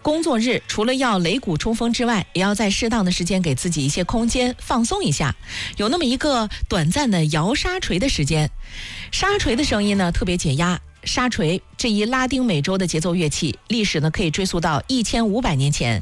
工作日除了要擂鼓冲锋之外，也要在适当的时间给自己一些空间，放松一下，有那么一个短暂的摇沙锤的时间。沙锤的声音呢特别解压。沙锤这一拉丁美洲的节奏乐器，历史呢可以追溯到1500年前，